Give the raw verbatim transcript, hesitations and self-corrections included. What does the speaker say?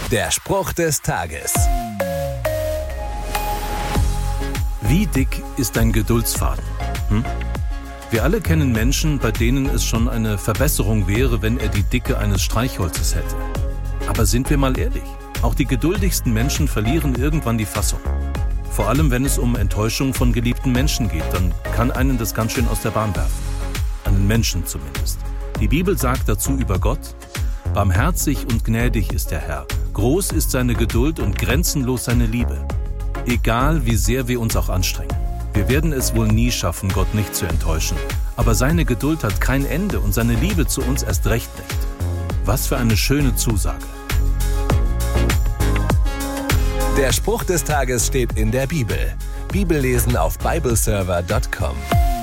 Der Spruch des Tages. Wie dick ist dein Geduldsfaden? Hm? Wir alle kennen Menschen, bei denen es schon eine Verbesserung wäre, wenn er die Dicke eines Streichholzes hätte. Aber sind wir mal ehrlich, auch die geduldigsten Menschen verlieren irgendwann die Fassung. Vor allem, wenn es um Enttäuschung von geliebten Menschen geht, dann kann einen das ganz schön aus der Bahn werfen. Einen Menschen zumindest. Die Bibel sagt dazu über Gott: Barmherzig und gnädig ist der Herr, groß ist seine Geduld und grenzenlos seine Liebe. Egal wie sehr wir uns auch anstrengen. Wir werden es wohl nie schaffen, Gott nicht zu enttäuschen. Aber seine Geduld hat kein Ende und seine Liebe zu uns erst recht nicht. Was für eine schöne Zusage. Der Spruch des Tages steht in der Bibel. Bibellesen auf bibleserver punkt com.